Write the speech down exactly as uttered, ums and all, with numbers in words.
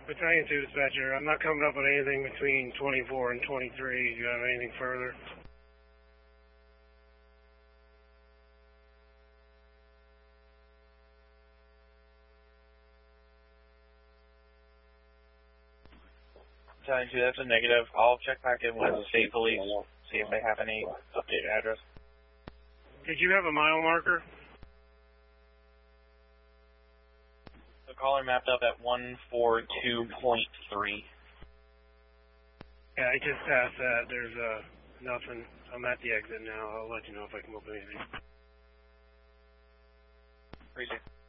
Battalion two dispatcher, I'm not coming up with anything between twenty-four and twenty-three. Do you have anything further? Battalion two, that's a negative. I'll check back in with the state police, see if they have any updated address. Did you have a mile marker? The caller mapped up at one forty-two point three. Yeah, I just passed that. There's uh, nothing. I'm at the exit now. I'll let you know if I come up with anything. Appreciate it.